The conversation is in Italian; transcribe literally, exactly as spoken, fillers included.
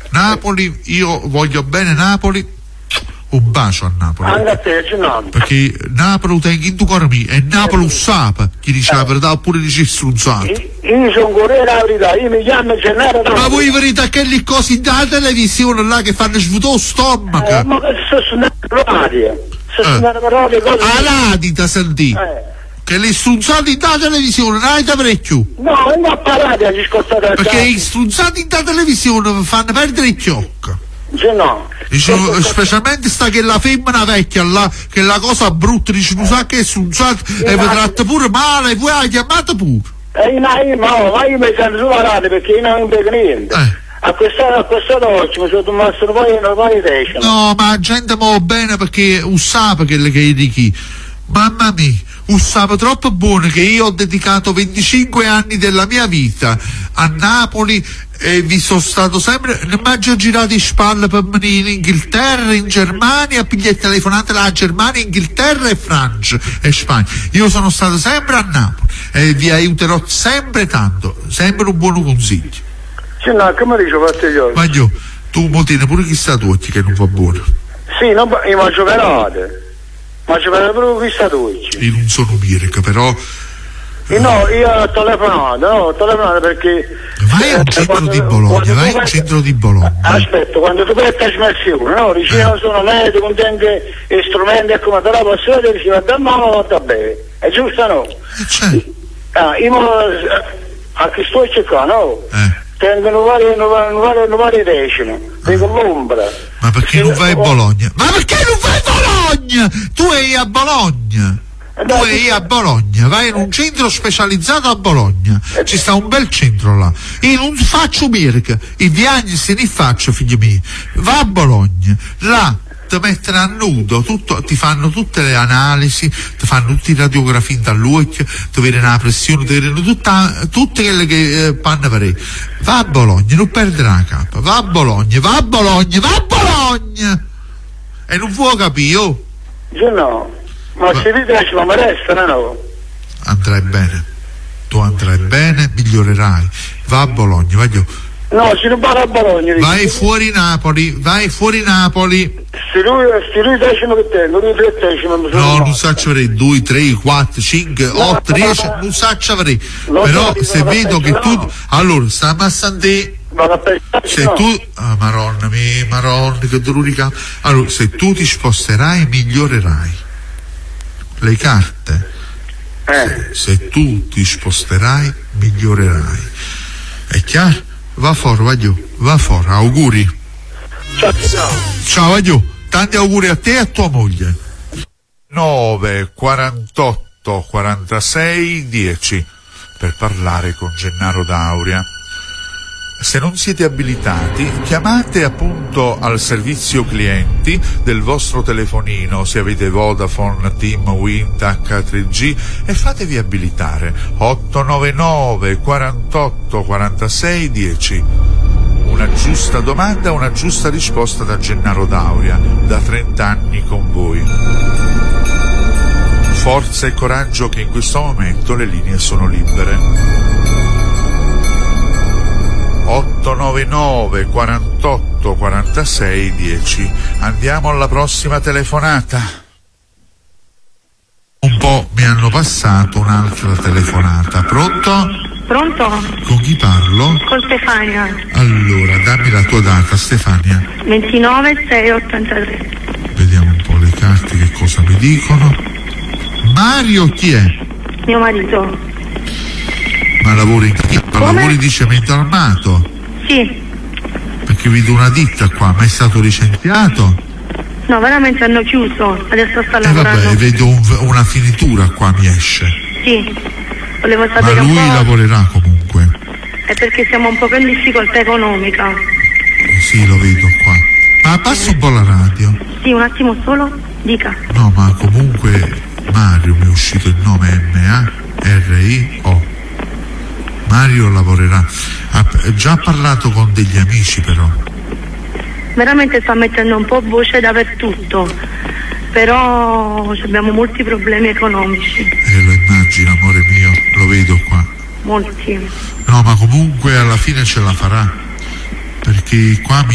Napoli, io voglio bene Napoli, un bacio a Napoli. Anche a te, no. Perché Napoli tengo in tu cuore mio, e Napoli usapa, chi dice la verità oppure dice strunzato. Io sono Corea la verità, io mi chiamo Gennaro D'Auria. Ma voi verità che le cose da televisione là che fanno svuotare lo stomaco? Eh, ma che sto suonando parole? Sto suonando parole cose. Aladita sentì. Eh. Che le strunzate da televisione non hai da parecchio. No, non ho parlato di ascoltare. Perché i strunzati da televisione fanno perdere il chiocco. Sì, no. Dice, specialmente sta che la femmina vecchia là, che la cosa brutta, dice tu sai che è strunzata e vi tratta pure male, e voi la chiamate pure. E io, io, ma, ma io mi sento superare perché io non impiego niente. Eh. A questa, a questa dolce mi sono domato poi non poi decimo. No, ma la gente va bene perché usava che le che di chi. Mamma mia, usava troppo buono che io ho dedicato venticinque anni della mia vita a Napoli e vi sono stato sempre, ne mangio girato in spalle per venire in Inghilterra, in Germania, pigliare telefonate là a Germania, Inghilterra e Francia e Spagna. Io sono stato sempre a Napoli e vi aiuterò sempre tanto, sempre un buon consiglio. Sì, no, come dice Pastiglione? Ma io, tu mo tieni pure chissà tutti che non va buono. Sì, non, io mangio pelate. Mangio pelate pure chissà tutti. Io non sono birca, però... Eh, no, io ho telefonato, no, ho telefonato perché... Vai al centro di Bologna, vai al centro di Bologna. Aspetta, quando tu prendi la smersione, no? Dici, io sono medico, contengo strumenti e come te la posso vedere, dici, ma da mano va bene. È giusto, no? Eh, c'è. Ah, io a che sto cercando, no? Eh. Tengono varie, varie, varie decine, dico l'ombra. Ma perché non vai a Bologna? Ma perché non vai a Bologna? Tu sei a Bologna. Tu sei a Bologna, vai in un centro specializzato a Bologna, ci sta un bel centro là. Io non faccio birca, i viaggi se ne faccio, figli miei. Va a Bologna, là ti mettono a nudo, tutto, ti fanno tutte le analisi, ti fanno tutte le radiografie dall'occhio, ti vedono la pressione, ti vedono tutta, tutte quelle che eh, panno per lei. Va a Bologna, non perdere la capa, va a Bologna, va a Bologna, va a Bologna! E non può capire, oh? Io no. Ma se vi piace ma mi resta, no? Andrai bene, tu andrai bene, migliorerai. Va a Bologna, vai io. No, se non vado a Bologna. Vai dico. fuori Napoli, vai fuori Napoli. Se lui, se lui decimo che tengo, lui tre decimo mi sono No, non fatto. saccio avrei due, tre, quattro, cinque, otto, dieci, non saccio avrei. Lo Però so, se lo vedo so, che no. tu, allora stiamo a Sant'E. Vado a pensare, Se no. tu, ah, maronna mia, maronna, che dolorica. Allora, se tu ti sposterai, migliorerai. Le carte, Eh. se tu ti sposterai, migliorerai. È chiaro? Va fuori, va giù, va fuori, auguri. Ciao. Ciao, va giù, tanti auguri a te e a tua moglie. nove quarantotto quarantasei dieci per parlare con Gennaro D'Auria. Se non siete abilitati, chiamate appunto al servizio clienti del vostro telefonino, se avete Vodafone, Team, Wind, acca tre G, e fatevi abilitare. otto nove nove quarantotto quarantasei dieci. Una giusta domanda, una giusta risposta da Gennaro D'Auria, da trenta anni con voi. Forza e coraggio che in questo momento le linee sono libere. otto nove nove quarantotto quarantasei dieci. Andiamo alla prossima telefonata. Un po' mi hanno passato un'altra telefonata. Pronto? Pronto? Con chi parlo? Con Stefania. Allora, dammi la tua data, Stefania. ventinove sei ottantatré. Vediamo un po' le carte che cosa mi dicono. Mario chi è? Mio marito. Ma lavori, ma lavori di cemento armato? Sì. Perché vedo una ditta qua, ma è stato licenziato? No, veramente hanno chiuso. Adesso sta E lavorando. eh vabbè, vedo un, una finitura qua, mi esce. Sì. Volevo Ma sapere un lui po'. lavorerà comunque. È perché siamo un po' in difficoltà economica. Eh sì, lo vedo qua. Ma passa un po' la radio. Sì, un attimo solo. Dica. No, ma comunque Mario mi è uscito il nome M A R I O. Mario lavorerà. Ha già parlato con degli amici però. Veramente sta mettendo un po' voce dappertutto. Però abbiamo molti problemi economici. Eh, lo immagino, amore mio, lo vedo qua. Molti. No, ma comunque alla fine ce la farà. Perché qua mi